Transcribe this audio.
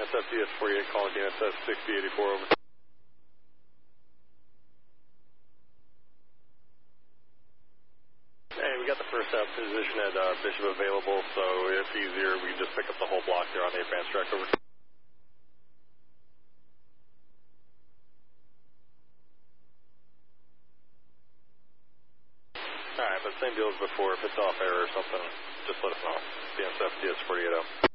DNSF DS48 calling DNSF 6084 over. Hey, we got the first position at Bishop available, so if easier, we can just pick up the whole block there on the advanced track over. Alright, but same deal as before. If it's off air or something, just let us know. DNSF DS48 out.